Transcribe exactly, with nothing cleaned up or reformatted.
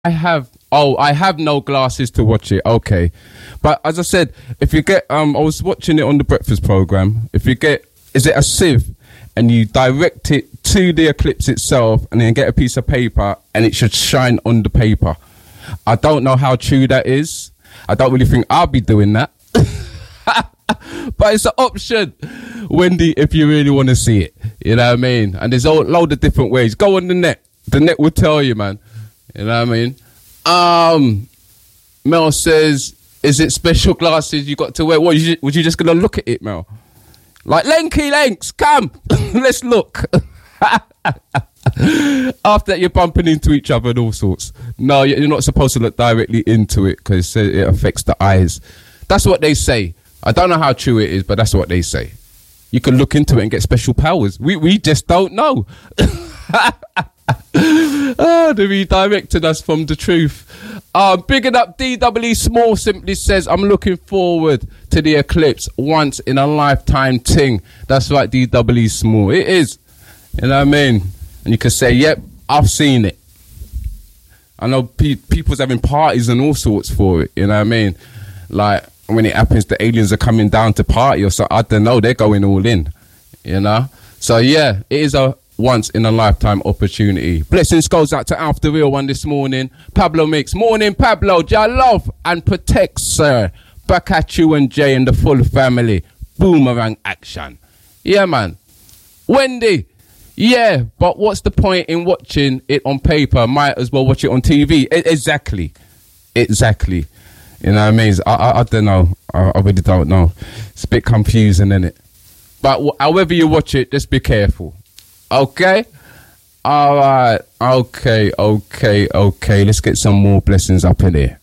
I have. Oh, I have no glasses to watch it. Okay, but as I said, if you get, um, I was watching it on the breakfast program. If you get, is it a sieve, and you direct it to the eclipse itself, and then get a piece of paper, and it should shine on the paper. I don't know how true that is. I don't really think I'll be doing that, but it's an option, Wendy, if you really want to see it. You know what I mean? And there's a load of different ways. Go on the net. The net will tell you, man. You know what I mean? Um, Mel says, is it special glasses you got to wear? What, you, was you just going to look at it, Mel? Like, Lenky Lenks, come, let's look. After that, you're bumping into each other and all sorts. No, you're not supposed to look directly into it because it affects the eyes. That's what they say. I don't know how true it is, but that's what they say. You can look into it and get special powers. We we just don't know. Oh, they redirected us from the truth. Um, bigging up D W E Small simply says, I'm looking forward to the eclipse, once in a lifetime thing. That's right, D W E Small. It is. You know what I mean? And you can say, yep, I've seen it. I know pe- people's having parties and all sorts for it. You know what I mean? Like, when it happens, the aliens are coming down to party or something. I don't know. They're going all in. You know? So, yeah, it is a once in a lifetime opportunity. Blessings goes out to Alf the Real One this morning. Pablo Mix. Morning, Pablo. Jah love and protect, sir. Back at you and Jay and the full family. Boomerang action. Yeah, man. Wendy. Yeah, but what's the point in watching it on paper? Might as well watch it on T V. I- exactly. Exactly. You know what I mean? I, I, I don't know. I, I really don't know. It's a bit confusing, isn't it? But w- however you watch it, just be careful. Okay? All right. Okay, okay, okay. Let's get some more blessings up in here.